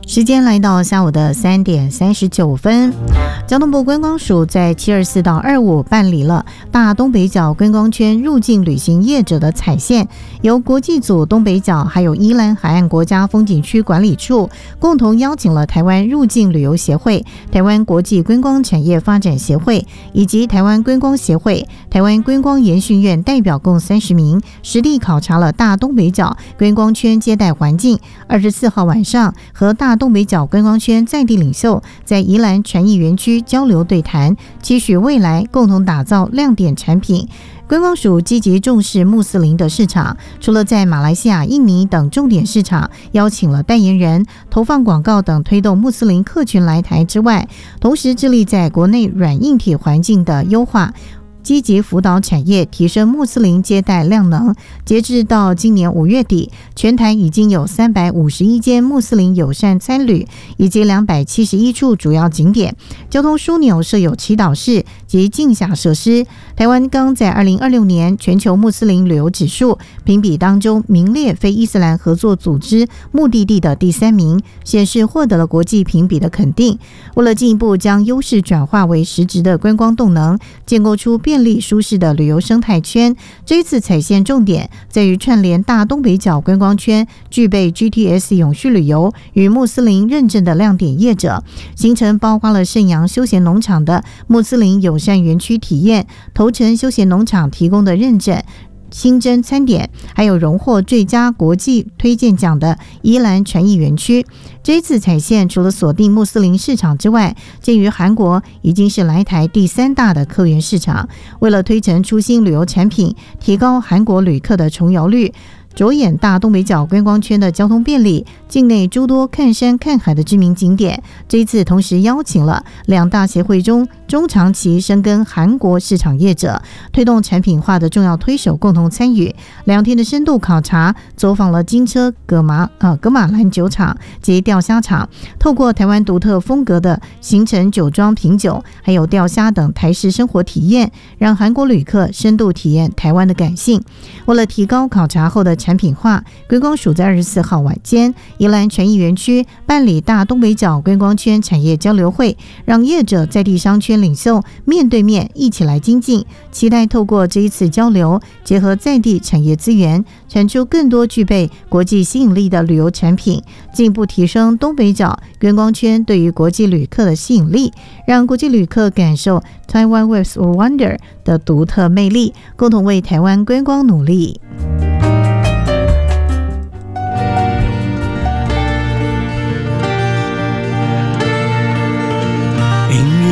时间来到下午的3点39分，交通部观光署在724到25办理了大东北角观光圈入境旅行业者的采线，由国际组东北角还有宜兰海岸国家风景区管理处共同邀请了台湾入境旅游协会、台湾国际观光产业发展协会以及台湾观光协会、台湾观光研训院代表共30名，实地考察了大东北角观光圈接待环境。24号晚上和大东北角观光圈在地领袖在宜兰传艺园区交流对谈，期许未来共同打造亮点产品。观光署积极重视穆斯林的市场，除了在马来西亚、印尼等重点市场邀请了代言人、投放广告等推动穆斯林客群来台之外，同时致力在国内软硬体环境的优化，积极辅导产业提升穆斯林接待量能。截至到今年5月底，全台已经有351间穆斯林友善餐旅以及271处主要景点，交通枢纽设有祈祷室及静下设施。台湾刚在2026年全球穆斯林旅游指数评比当中名列非伊斯兰合作组织目的地的第3名，显示获得了国际评比的肯定。为了进一步将优势转化为实质的观光动能，建构出便利舒适的旅游生态圈，这一次采线重点在于串联大东北角观光圈具备 GTS 永续旅游与穆斯林认证的亮点业者，行程包括了盛阳休闲农场的穆斯林友善园区体验、头城休闲农场提供的认证新增餐点，还有荣获最佳国际推荐奖的宜兰传艺园区。这一次采线除了锁定穆斯林市场之外，鉴于韩国已经是来台第3大的客源市场，为了推陈出新旅游产品，提高韩国旅客的重游率，着眼大东北角观光圈的交通便利，境内诸多看山看海的知名景点。这一次同时邀请了2大协会中中长期深耕韩国市场业者，推动产品化的重要推手共同参与。2天的深度考察，走访了金车葛马兰酒厂及钓虾场，透过台湾独特风格的行程酒庄品酒，还有钓虾等台式生活体验，让韩国旅客深度体验台湾的感性。为了提高考察后的产品化，观光署在24号晚间宜兰传艺园区办理大东北角观光圈产业交流会，让业者在地商圈领袖面对面一起来精进，期待透过这一次交流，结合在地产业资源，产出更多具备国际吸引力的旅游产品，进一步提升东北角观光圈对于国际旅客的吸引力，让国际旅客感受 Taiwan Waves of Wonder 的独特魅力，共同为台湾观光努力。